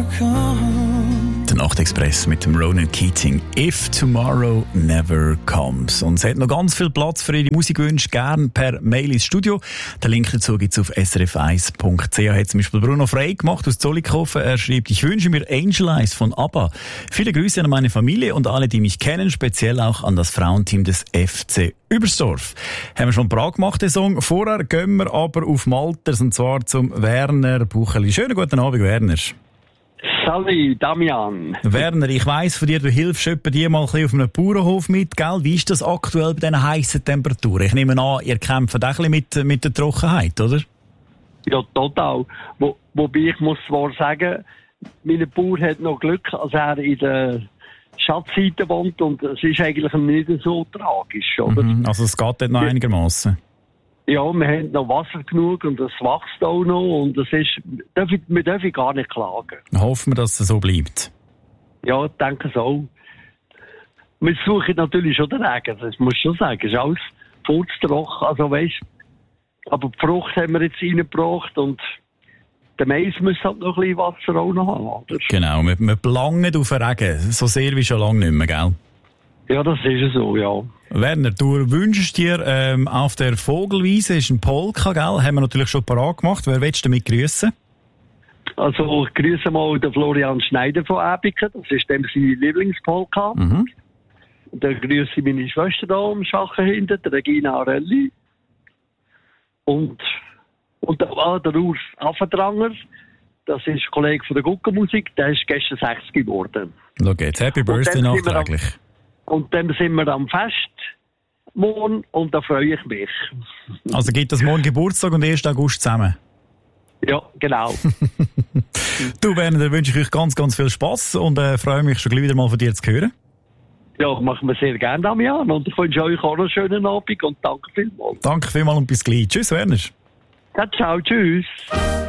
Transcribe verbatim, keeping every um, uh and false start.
Der Nachtexpress mit dem Ronan Keating. If Tomorrow Never Comes. Und es hat noch ganz viel Platz für Ihre Musikwünsche, gern per Mail ins Studio. Den Link dazu gibt es auf s r f eins punkt c h. Hat zum Beispiel Bruno Frey gemacht aus Zollikofen. Er schreibt: Ich wünsche mir Angel Eyes von ABBA. Viele Grüße an meine Familie und alle, die mich kennen, speziell auch an das Frauenteam des F C Übersdorf. Haben wir schon Prag gemacht, den Song. Vorher gehen wir aber auf Malters, und zwar zum Werner Bucheli. Schönen guten Abend, Werner. Salut, Damian. Werner, ich weiss von dir, du hilfst etwa die mal ein bisschen auf einem Bauernhof mit, gell? Wie ist das aktuell bei diesen heissen Temperaturen? Ich nehme an, ihr kämpft auch ein bisschen mit, mit der Trockenheit, oder? Ja, total. Wo, wobei ich muss zwar sagen, mein Bauer hat noch Glück, als er in der Schatzseite wohnt, und es ist eigentlich nicht so tragisch, oder? Mhm, also es geht dort noch einigermaßen. Ja, wir haben noch Wasser genug und es wächst auch noch, und es ist, darf ich, wir dürfen gar nicht klagen. Hoffen wir, dass es so bleibt. Ja, ich denke so. Wir suchen natürlich schon den Regen, das muss ich schon sagen. Es ist alles furztrocken, also weisst, aber die Frucht haben wir jetzt reingebracht, und der Mais muss halt noch ein bisschen Wasser auch noch haben, oder? Genau, wir, wir belangen auf den Regen, so sehr wie schon lange nicht mehr, gell? Ja, das ist so, ja. Werner, du wünschst dir ähm, auf der Vogelwiese, ist ein Polka, gell? Haben wir natürlich schon parat gemacht. Wer willst du damit grüßen? Also, ich grüße mal den Florian Schneider von Ebiken. Das ist dem seine Lieblingspolka. Mhm. Dann grüße ich meine Schwester da am Schachen hinten, die Regina Arelli. Und, und der, ah, der Urs Affendranger, das ist ein Kollege von der Guckenmusik, der ist gestern sechzig geworden. Schau jetzt, Happy Birthday nachträglich. Und dann sind wir am Fest morgen, und da freue ich mich. Also gibt es morgen Geburtstag und ersten August zusammen? Ja, genau. Du, Werner, dann wünsche ich euch ganz, ganz viel Spass und äh, freue mich schon gleich wieder mal von dir zu hören. Ja, machen wir sehr gerne, Damian. Und ich wünsche euch auch einen schönen Abend und danke vielmals. Danke vielmals und bis gleich. Tschüss, Werner. Ja, ciao, tschüss.